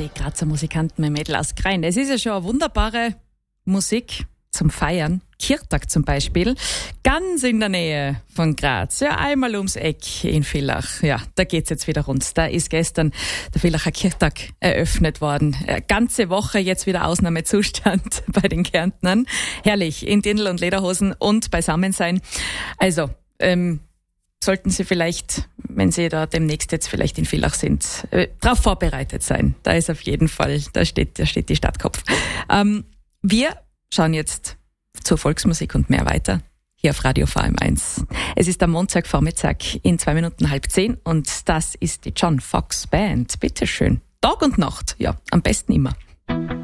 die Grazer Musikanten mit Mädel aus Grein. Es ist ja schon eine wunderbare Musik zum Feiern. Kirtag zum Beispiel, ganz in der Nähe von Graz. Ja, einmal ums Eck in Villach. Ja, da geht's jetzt wieder rund. Da ist gestern der Villacher Kirtag eröffnet worden. Ganze Woche jetzt wieder Ausnahmezustand bei den Kärntnern. Herrlich, in Dirndl und Lederhosen und beisammen sein. Also, sollten Sie vielleicht, wenn Sie da demnächst jetzt vielleicht in Villach sind, darauf vorbereitet sein. Da ist auf jeden Fall, da steht die Stadtkopf. Wir schauen jetzt zur Volksmusik und mehr weiter hier auf Radio VM1. Es ist am Montagvormittag in 9:02 und das ist die John Fox Band. Bitteschön. Tag und Nacht, ja, am besten immer.